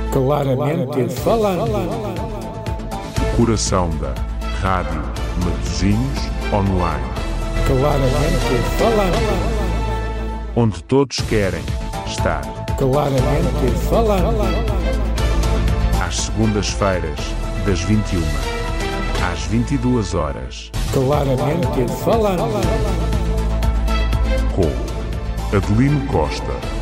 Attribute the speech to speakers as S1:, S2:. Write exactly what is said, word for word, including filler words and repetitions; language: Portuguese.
S1: Claramente falando.
S2: O coração da Rádio Matosinhos Online.
S1: Claramente falando.
S2: Onde todos querem estar.
S1: Claramente falando.
S2: Às segundas-feiras, das vinte e uma às vinte e duas horas.
S1: Claramente falando.
S2: Com Adelino Costa.